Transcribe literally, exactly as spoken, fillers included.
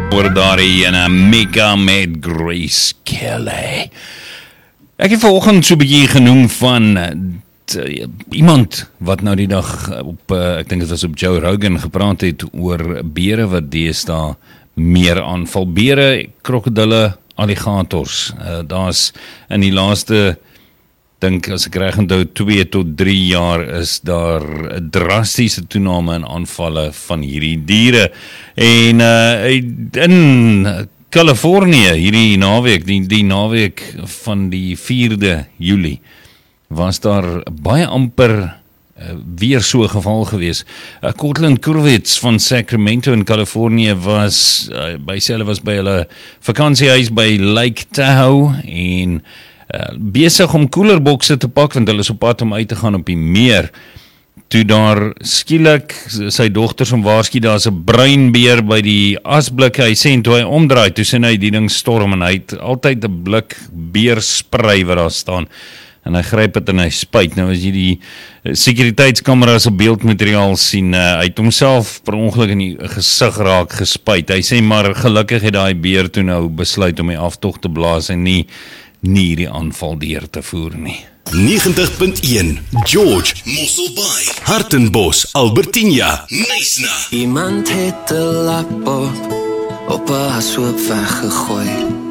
Hoor daarie in Mika met Grace Kelly. Ek het vanoggend so 'n bietjie genoem van uh, iemand wat nou die dag op, uh, ek dink dit was op Joe Rogan gepraat het oor bere wat deesdae meer aanval. Bere, krokodille, alligators. Uh, daar's in die laaste dink as ek reg onthou twee tot drie jaar is daar 'n drastiese toename in aanvalle van hierdie diere. En uh, in Californië hierdie naweek, die, die naweek van die vierde Julie, was daar baie amper uh, weer so 'n geval gewees. Uh, Cortland Kurwitz van Sacramento in Californië was uh, by self was by hulle vakansiehuis by Lake Tahoe en Uh, besig om koelerbokse te pak, want hulle is op pad om uit te gaan op die meer, toe daar skielik sy dogters om waarsku, daar is 'n bruin beer by die asblikke, hy sê, en toe hy omdraai, toe sien hy die ding storm, en hy het altyd 'n blik beerspray wat daar staan, en hy gryp het en hy spuit. Nou as jy die sekuriteitskameras op beeldmateriaal sien, uh, hy het homself per ongeluk in die gesig raak gespuit. Hy sê maar gelukkig het daai beer toe nou besluit om die aftog te blaas en nie nie die aanval deur te voer nie. negentig punt een George Mosselbaai, Hartenbos, Albertinia, Knysna. Iemand het 'n lap op op 'n ashoop weggegooi.